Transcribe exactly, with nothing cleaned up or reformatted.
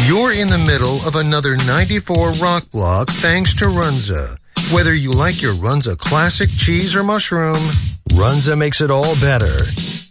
You're in the middle of another ninety-four rock block thanks to Runza. Whether you like your Runza classic cheese or mushroom, Runza makes it all better.